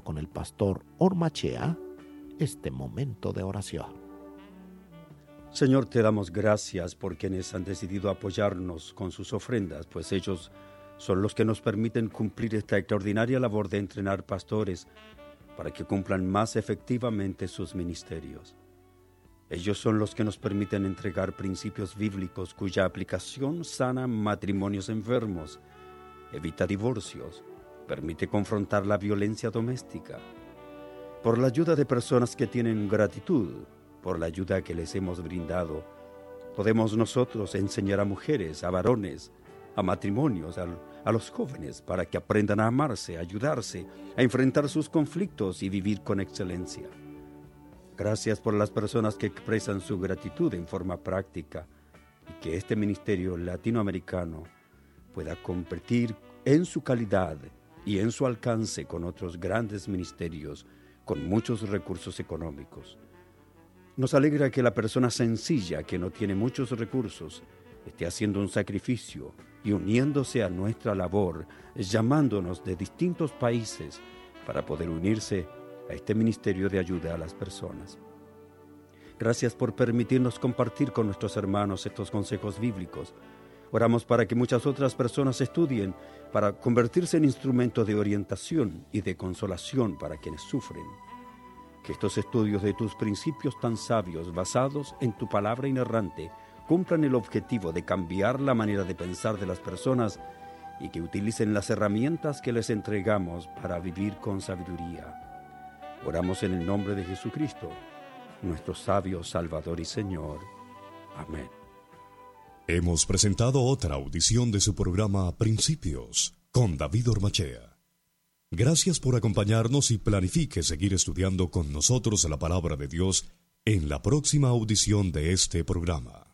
con el pastor Ormachea este momento de oración. Señor, te damos gracias por quienes han decidido apoyarnos con sus ofrendas, pues ellos son los que nos permiten cumplir esta extraordinaria labor de entrenar pastores para que cumplan más efectivamente sus ministerios. Ellos son los que nos permiten entregar principios bíblicos cuya aplicación sana matrimonios enfermos, evita divorcios, permite confrontar la violencia doméstica. Por la ayuda de personas que tienen gratitud, por la ayuda que les hemos brindado, podemos nosotros enseñar a mujeres, a varones, a matrimonios, a los jóvenes, para que aprendan a amarse, a ayudarse, a enfrentar sus conflictos y vivir con excelencia. Gracias por las personas que expresan su gratitud en forma práctica y que este ministerio latinoamericano pueda competir en su calidad y en su alcance con otros grandes ministerios con muchos recursos económicos. Nos alegra que la persona sencilla que no tiene muchos recursos esté haciendo un sacrificio y uniéndose a nuestra labor, llamándonos de distintos países para poder unirse a este ministerio de ayuda a las personas. Gracias por permitirnos compartir con nuestros hermanos estos consejos bíblicos. Oramos para que muchas otras personas estudien, para convertirse en instrumentos de orientación y de consolación para quienes sufren. Que estos estudios de tus principios tan sabios, basados en tu palabra inerrante, cumplan el objetivo de cambiar la manera de pensar de las personas y que utilicen las herramientas que les entregamos para vivir con sabiduría. Oramos en el nombre de Jesucristo, nuestro sabio Salvador y Señor. Amén. Hemos presentado otra audición de su programa Principios con David Ormachea. Gracias por acompañarnos y planifique seguir estudiando con nosotros la palabra de Dios en la próxima audición de este programa.